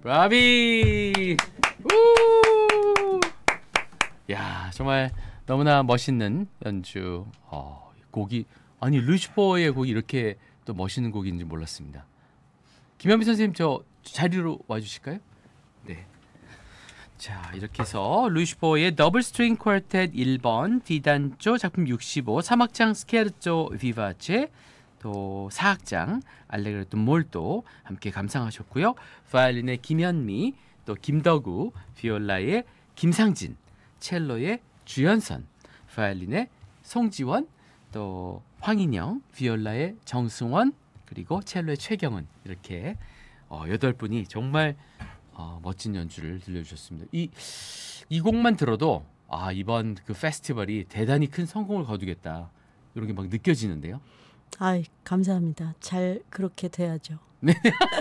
브라비! 우! 야, 정말 너무나 멋있는 연주. 곡이 아니 루시포의 곡이 이렇게 또 멋있는 곡인지 몰랐습니다. 김현미 선생님 저 자리로 와주실까요? 네. 자, 이렇게 해서 루시포의 더블 스트링 쿼르텟 1번 D단조 작품 65 3악장 스케르초 비바체 또 4악장 알레그레토 몰도 함께 감상하셨고요. 바이올린의 김현미, 또 김덕우, 비올라의 김상진, 첼로의 주연선, 바이올린의 송지원, 또 황인영, 비올라의 정승원, 그리고 첼로의 최경은 이렇게 8분이 정말 멋진 연주를 들려주셨습니다. 이 곡만 들어도 이번 그 페스티벌이 대단히 큰 성공을 거두겠다 이런 게 막 느껴지는데요. 감사합니다. 잘 그렇게 돼야죠. 네.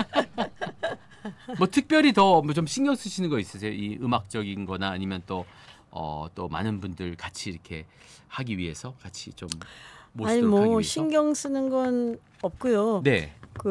뭐 특별히 더 좀 신경 쓰시는 거 있으세요? 이 음악적인 거나 아니면 또 많은 분들 같이 이렇게 하기 위해서 같이 좀 모시도록 하기 위해서? 신경 쓰는 건 없고요. 네.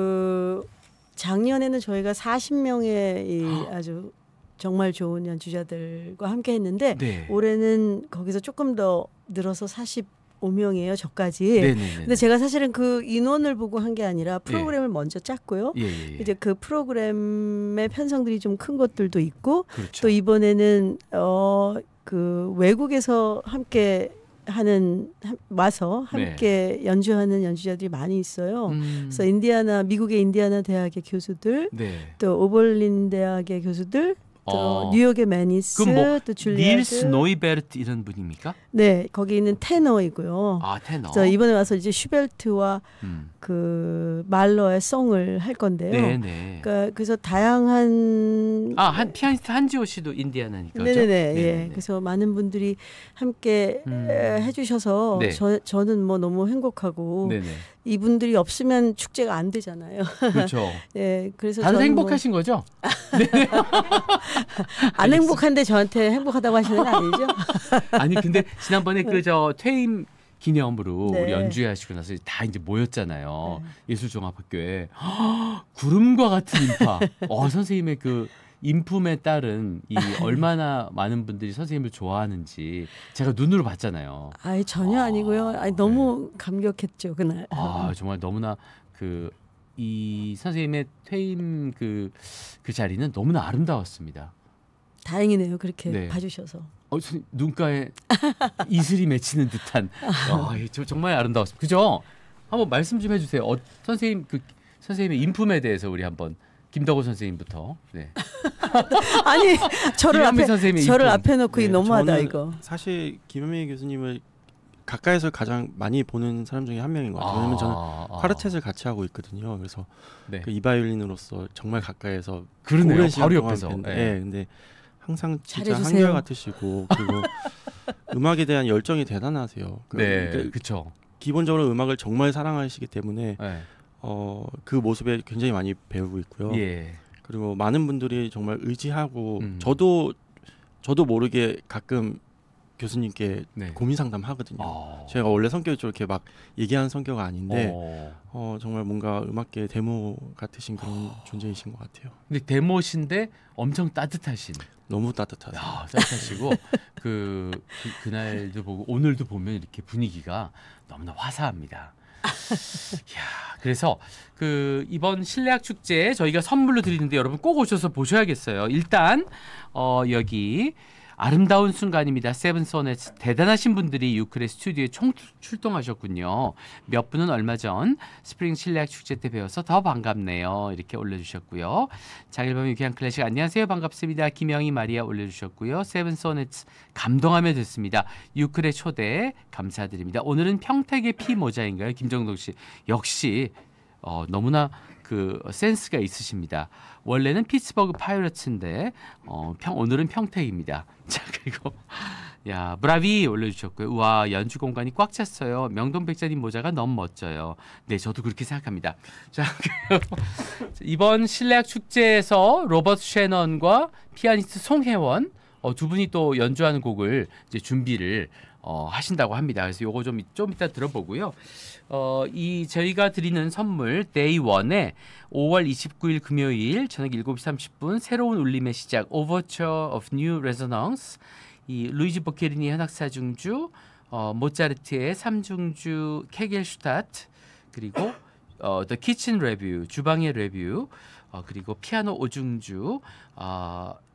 작년에는 저희가 40명의 아주 정말 좋은 연주자들과 함께 했는데 네. 올해는 거기서 조금 더 늘어서 45명이에요. 저까지. 네네네. 근데 제가 사실은 그 인원을 보고 한 게 아니라 프로그램을 먼저 짰고요. 이제 그 프로그램의 편성들이 좀 큰 것들도 있고 그렇죠. 또 이번에는 그 외국에서 함께 와서 함께 연주하는 연주자들이 많이 있어요. 그래서 미국의 인디아나 대학의 교수들, 또 오벌린 대학의 교수들, 또 뉴욕의 매니스, 또 줄리아드. 닐스 노이베르트 이런 분입니까? 네, 거기 있는 테너이고요. 테너. 그래서 이번에 와서 이제 슈베르트와 그 말러의 송을 할 건데요. 네네. 그래서 다양한 피아니스트 한지호 씨도 인디아나니까요. 네네네. 예. 그래서 많은 분들이 함께 해주셔서 저는 뭐 너무 행복하고 이분들이 없으면 축제가 안 되잖아요. 그렇죠. 네, 그래서 다들 행복하신 거죠? 안 행복한데 저한테 행복하다고 하시는 거 아니죠? 아니 근데 지난번에 퇴임 기념으로 우리 연주하시고 나서 다 이제 모였잖아요. 예술종합학교에 구름과 같은 인파. 선생님의 그 인품에 따른 얼마나 많은 분들이 선생님을 좋아하는지 제가 눈으로 봤잖아요. 전혀 아니고요. 너무 감격했죠 그날. 정말 너무나 이 선생님의 퇴임 그 자리는 너무나 아름다웠습니다. 다행이네요. 그렇게 봐주셔서. 눈가에 이슬이 맺히는 듯한 정말 아름다웠습니다. 그죠? 한번 말씀 좀 해주세요. 선생님의 인품에 대해서 우리 한번 김덕호 선생님부터. 네. 아니 저를 앞에 놓고 너무하다 이거. 사실 김현미 교수님을 가까이서 가장 많이 보는 사람 중에 한 명인 것 같아요. 왜냐면 저는 쿼르텟을 같이 하고 있거든요. 그래서 그 이바이올린으로서 정말 가까이서 오랜 시간 바로 동안 옆에서. 근데 항상 진짜 잘해주세요. 한결같으시고 그리고 음악에 대한 열정이 대단하세요. 그렇죠. 기본적으로 음악을 정말 사랑하시기 때문에 그 모습에 굉장히 많이 배우고 있고요. 그리고 많은 분들이 정말 의지하고 저도 모르게 가끔 교수님께 고민 상담하거든요. 제가 원래 성격이 저렇게 막 얘기하는 성격은 아닌데 정말 뭔가 음악계 데모 같으신 그런 존재이신 것 같아요. 근데 데모신데 엄청 따뜻하신. 너무 따뜻하세요. 따뜻하시고 그날도 보고 오늘도 보면 이렇게 분위기가 너무나 화사합니다. 그래서 이번 실내악 축제 저희가 선물로 드리는데 여러분 꼭 오셔서 보셔야겠어요. 일단 여기 아름다운 순간입니다. 세븐소넷 대단하신 분들이 유크레 스튜디오에 출동하셨군요. 몇 분은 얼마 전 스프링 실내악 축제 때 배워서 더 반갑네요. 이렇게 올려주셨고요. 장일범 유쾌한 클래식 안녕하세요. 반갑습니다. 김영희 마리아 올려주셨고요. 세븐소넷 감동하며 듣습니다. 유크레 초대 감사드립니다. 오늘은 평택의 피 모자인가요? 김정동 씨. 역시 너무나 센스가 있으십니다. 원래는 피츠버그 파이러츠인데 오늘은 평택입니다. 자, 그리고 브라비 올려주셨고요. 우와, 연주 공간이 꽉 찼어요. 명동백자님 모자가 너무 멋져요. 네, 저도 그렇게 생각합니다. 자, 이번 실내악 축제에서 로버트 셰넌과 피아니스트 송혜원 두 분이 또 연주하는 곡을 이제 준비를 하신다고 합니다. 그래서 요거 좀 이따 들어보고요. 이 저희가 드리는 선물 데이 1에 5월 29일 금요일 저녁 7시 30분 새로운 울림의 시작 Overture of New Resonance 이 루이지 보케리니 현악사중주 모차르트의 삼중주 케겔슈타트 그리고 The Kitchen Review 주방의 레뷰 그리고 피아노 오중주